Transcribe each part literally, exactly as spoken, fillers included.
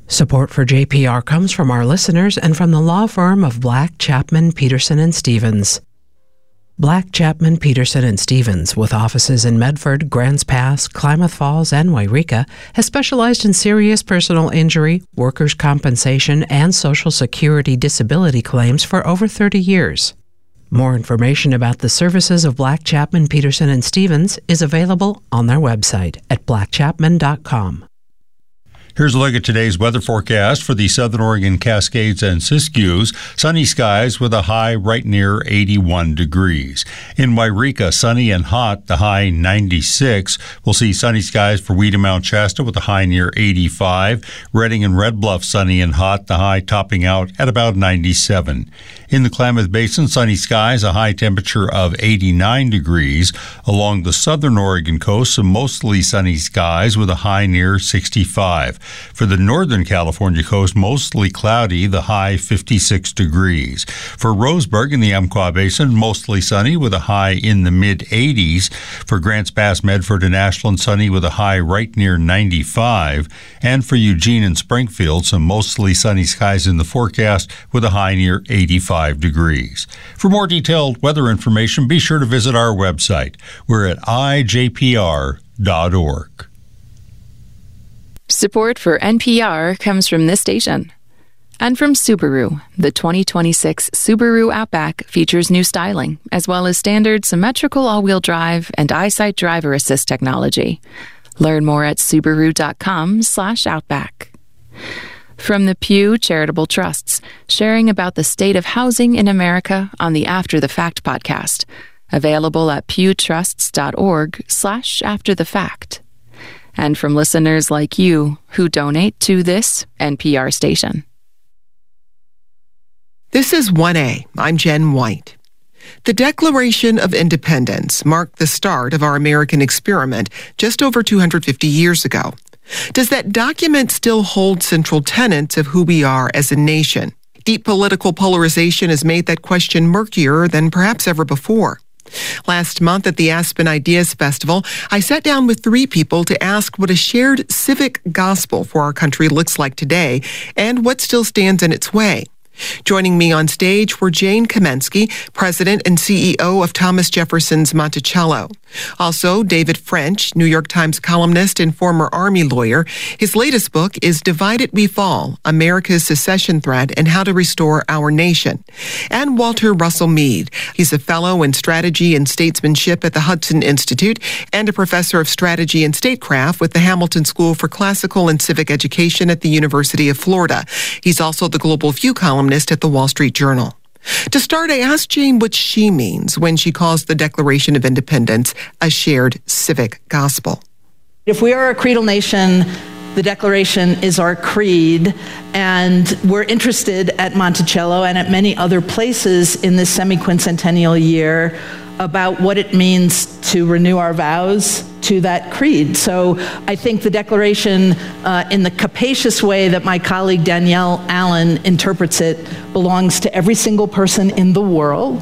Support for J P R comes from our listeners and from the law firm of Black, Chapman, Peterson and Stevens. Black, Chapman, Peterson and Stevens, with offices in Medford, Grants Pass, Klamath Falls, and Wairika, has specialized in serious personal injury, workers' compensation, and Social Security disability claims for over thirty years. More information about the services of Black, Chapman, Peterson and Stevens is available on their website at black chapman dot com. Here's a look at today's weather forecast for the Southern Oregon Cascades and Siskiyous. Sunny skies with a high right near eighty-one degrees. In Wairika, sunny and hot, the high ninety-six. We'll see sunny skies for Weeda Mount Shasta with a high near eighty-five. Redding and Red Bluff, sunny and hot, the high topping out at about ninety-seven. In the Klamath Basin, sunny skies, a high temperature of eighty-nine degrees. Along the southern Oregon coast, some mostly sunny skies with a high near sixty-five. For the northern California coast, mostly cloudy, the high fifty-six degrees. For Roseburg in the Umpqua Basin, mostly sunny with a high in the mid-eighties. For Grants Pass, Medford, and Ashland, sunny with a high right near ninety-five. And for Eugene and Springfield, some mostly sunny skies in the forecast with a high near eighty-five degrees. For more detailed weather information, be sure to visit our website. We're at I J P R dot org. Support for N P R comes from this station. And from Subaru. The twenty twenty-six Subaru Outback features new styling, as well as standard symmetrical all-wheel drive and EyeSight driver assist technology. Learn more at subaru.com slash outback. From the Pew Charitable Trusts, sharing about the state of housing in America on the After the Fact podcast. Available at pewtrusts.org slash after the fact. And from listeners like you who donate to this N P R station. This is one A. I'm Jen White. The Declaration of Independence marked the start of our American experiment just over two hundred fifty years ago. Does that document still hold central tenets of who we are as a nation? Deep political polarization has made that question murkier than perhaps ever before. Last month at the Aspen Ideas Festival, I sat down with three people to ask what a shared civic gospel for our country looks like today and what still stands in its way. Joining me on stage were Jane Kamensky, President and C E O of Thomas Jefferson's Monticello. Also, David French, New York Times columnist and former Army lawyer. His latest book is Divided We Fall, America's Secession Threat and How to Restore Our Nation. And Walter Russell Mead. He's a fellow in strategy and statesmanship at the Hudson Institute and a professor of strategy and statecraft with the Hamilton School for Classical and Civic Education at the University of Florida. He's also the Global View columnist at the Wall Street Journal. To start, I asked Jane what she means when she calls the Declaration of Independence a shared civic gospel. If we are a creedal nation, the Declaration is our creed, and we're interested at Monticello and at many other places in this semi-quincentennial year about what it means to renew our vows to that creed. So I think the Declaration, uh, in the capacious way that my colleague Danielle Allen interprets it, belongs to every single person in the world,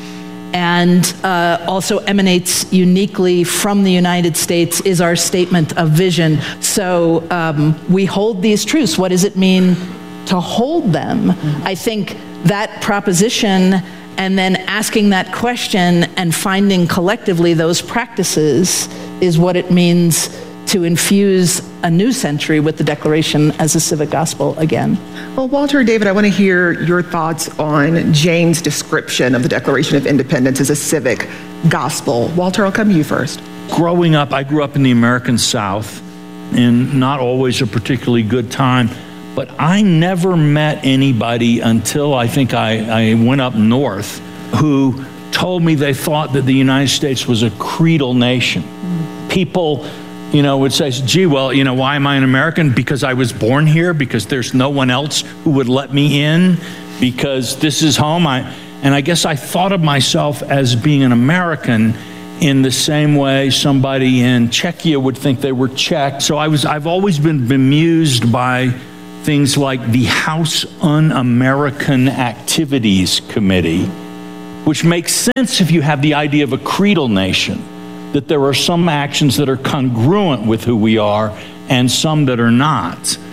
and uh, also emanates uniquely from the United States, is our statement of vision. So um, we hold these truths. What does it mean to hold them? Mm-hmm. I think that proposition, and then asking that question and finding collectively those practices, is what it means to infuse a new century with the Declaration as a civic gospel again. Well, Walter, David, I want to hear your thoughts on Jane's description of the Declaration of Independence as a civic gospel. Walter, I'll come to you first. Growing up, I grew up in the American South, in not always a particularly good time, but I never met anybody until I think I, I went up north who told me they thought that the United States was a creedal nation. People, you know, would say, gee, well, you know, why am I an American? Because I was born here, because there's no one else who would let me in, because this is home. I, and I guess I thought of myself as being an American in the same way somebody in Czechia would think they were Czech. So I was, I've always been bemused by things like the House Un-American Activities Committee, which makes sense if you have the idea of a creedal nation, that there are some actions that are congruent with who we are and some that are not.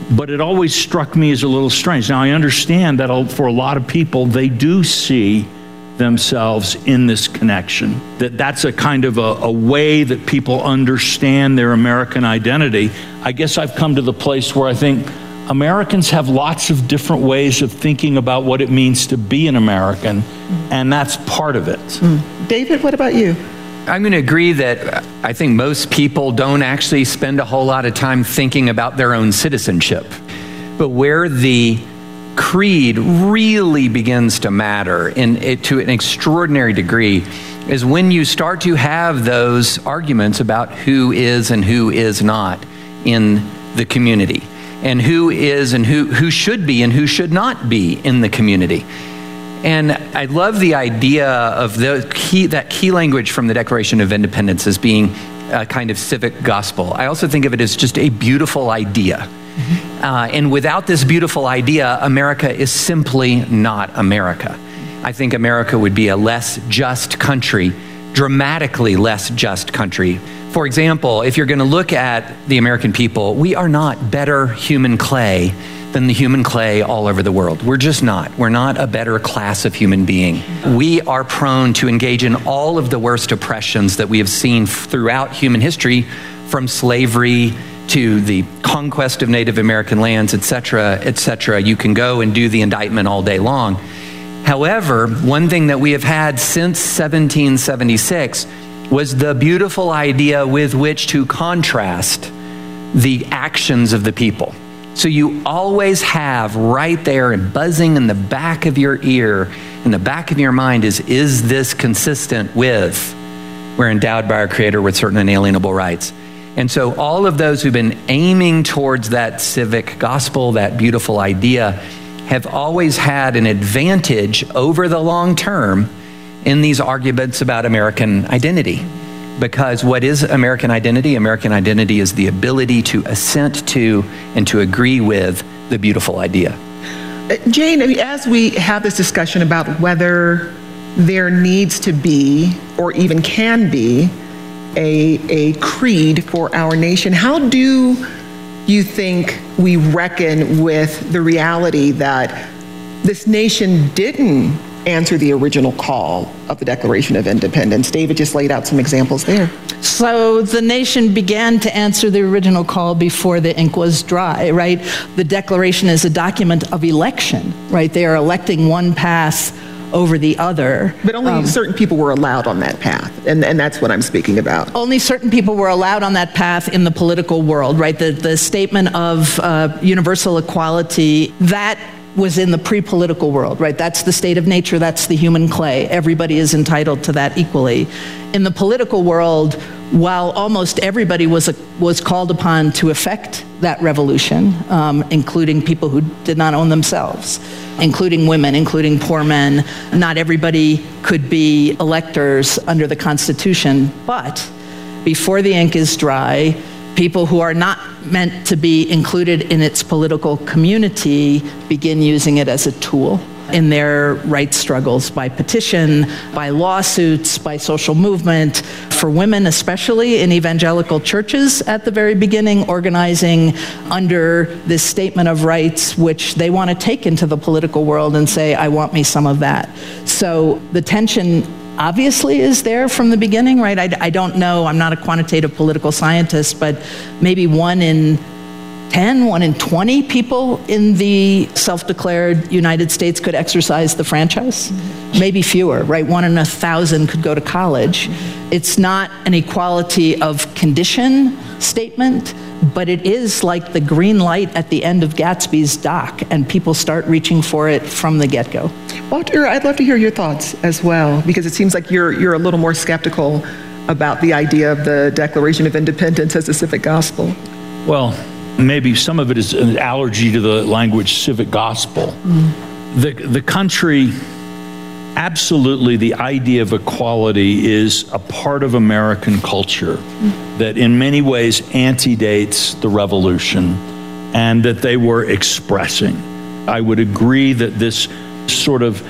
but it always struck me as a little strange. Now, I understand that for a lot of people, they do see themselves in this connection, that that's a kind of a, a way that people understand their American identity. I guess I've come to the place where I think Americans have lots of different ways of thinking about what it means to be an American, and that's part of it. Mm. David, what about you? I'm going to agree that I think most people don't actually spend a whole lot of time thinking about their own citizenship. But where the creed really begins to matter, in it, to an extraordinary degree, is when you start to have those arguments about who is and who is not in the community, and who is and who, who should be and who should not be in the community. And I love the idea of the key, that key language from the Declaration of Independence as being a kind of civic gospel. I also think of it as just a beautiful idea. Mm-hmm. Uh, and without this beautiful idea, America is simply not America. I think America would be a less just country, dramatically less just country. For example, if you're going to look at the American people, we are not better human clay than the human clay all over the world. We're just not. We're not a better class of human being. We are prone to engage in all of the worst oppressions that we have seen throughout human history, from slavery to the conquest of Native American lands, et cetera, et cetera. You can go and do the indictment all day long. However, one thing that we have had since seventeen seventy-six was the beautiful idea with which to contrast the actions of the people. So you always have right there and buzzing in the back of your ear, in the back of your mind is, is this consistent with, we're endowed by our Creator with certain inalienable rights. And so all of those who've been aiming towards that civic gospel, that beautiful idea, have always had an advantage over the long term in these arguments about American identity. Because what is American identity? American identity is the ability to assent to and to agree with the beautiful idea. Uh, Jane, I mean, as we have this discussion about whether there needs to be, or even can be, a, a creed for our nation, how do you think we reckon with the reality that this nation didn't answer the original call of the Declaration of Independence? David just laid out some examples there. So the nation began to answer the original call before the ink was dry, right? The Declaration is a document of election, right? They are electing one path over the other. But only um, certain people were allowed on that path, and, and that's what I'm speaking about. Only certain people were allowed on that path in the political world, right? The, the statement of uh, universal equality, that was in the pre-political world, right? That's the state of nature, that's the human clay. Everybody is entitled to that equally. In the political world, while almost everybody was a, was called upon to effect that revolution, um, including people who did not own themselves, including women, including poor men, not everybody could be electors under the Constitution, but before the ink is dry, people who are not meant to be included in its political community begin using it as a tool in their rights struggles, by petition, by lawsuits, by social movement. For women, especially in evangelical churches at the very beginning, organizing under this statement of rights, which they want to take into the political world and say, I want me some of that. So the tension obviously is there from the beginning, right? I, I don't know, I'm not a quantitative political scientist, but maybe one in ten, one in twenty people in the self-declared United States could exercise the franchise. Maybe fewer, right? One in a thousand could go to college. It's not an equality of condition statement, but it is like the green light at the end of Gatsby's dock, and people start reaching for it from the get-go. Walter, I'd love to hear your thoughts as well, because it seems like you're you're a little more skeptical about the idea of the Declaration of Independence as a civic gospel. Well, maybe some of it is an allergy to the language civic gospel. Mm. The, the country, absolutely, the idea of equality is a part of American culture mm. that in many ways antedates the revolution and that they were expressing. I would agree that this sort of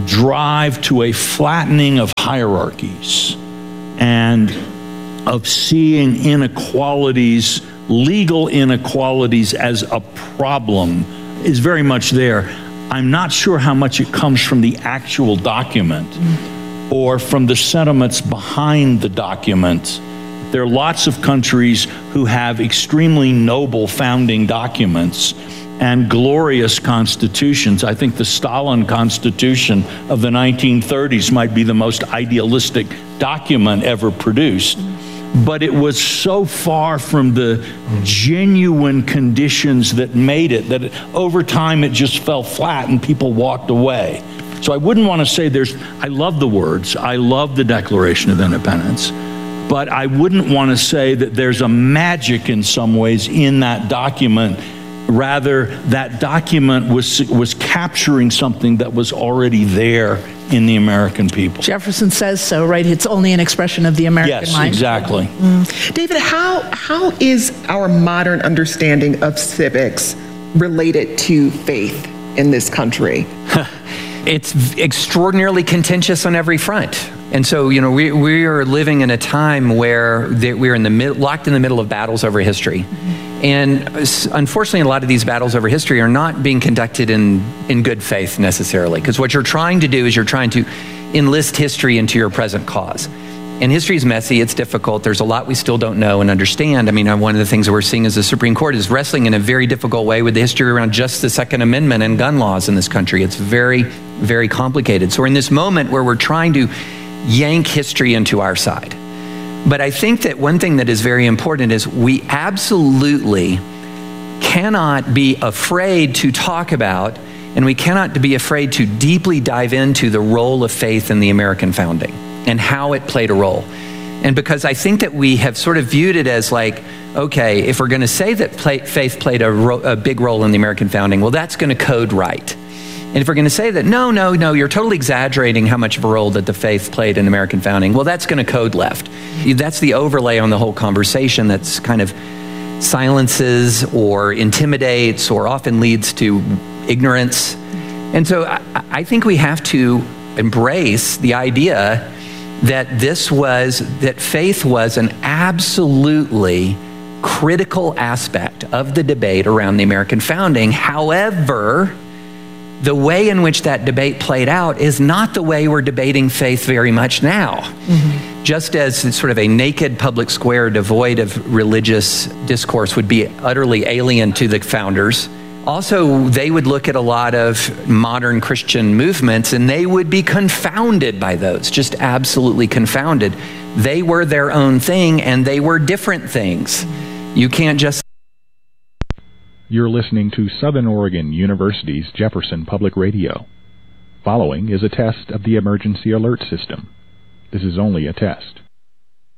drive to a flattening of hierarchies and of seeing inequalities legal inequalities as a problem is very much there. I'm not sure how much it comes from the actual document or from the sentiments behind the document. There are lots of countries who have extremely noble founding documents and glorious constitutions. I think the Stalin Constitution of the nineteen thirties might be the most idealistic document ever produced. But it was so far from the genuine conditions that made it that it, over time it just fell flat and people walked away. So I wouldn't want to say there's, I love the words, I love the Declaration of Independence, but I wouldn't want to say that there's a magic in some ways in that document. Rather, that document was was capturing something that was already there in the American people. Jefferson says so, right? It's only an expression of the American yes, mind. Yes, exactly. Mm. David, how how is our modern understanding of civics related to faith in this country? It's extraordinarily contentious on every front. And so, you know, we, we are living in a time where we're in the mid, locked in the middle of battles over history. Mm-hmm. And unfortunately, a lot of these battles over history are not being conducted in, in good faith necessarily. Because what you're trying to do is you're trying to enlist history into your present cause. And history is messy, it's difficult, there's a lot we still don't know and understand. I mean, one of the things that we're seeing is the Supreme Court is wrestling in a very difficult way with the history around just the Second Amendment and gun laws in this country. It's very, very complicated. So we're in this moment where we're trying to yank history into our side. But I think that one thing that is very important is we absolutely cannot be afraid to talk about, and we cannot be afraid to deeply dive into the role of faith in the American founding and how it played a role. And because I think that we have sort of viewed it as like, okay, if we're going to say that play, faith played a, ro- a big role in the American founding, well, that's going to code right. And if we're going to say that, no, no, no, you're totally exaggerating how much of a role that the faith played in American founding, well, that's going to code left. That's the overlay on the whole conversation that's kind of silences or intimidates or often leads to ignorance. And so I, I think we have to embrace the idea that this was, that faith was an absolutely critical aspect of the debate around the American founding. However, the way in which that debate played out is not the way we're debating faith very much now. Mm-hmm. Just as sort of a naked public square devoid of religious discourse would be utterly alien to the founders, also they would look at a lot of modern Christian movements and they would be confounded by those, just absolutely confounded. They were their own thing and they were different things. You can't just... You're listening to Southern Oregon University's Jefferson Public Radio. Following is a test of the emergency alert system. This is only a test.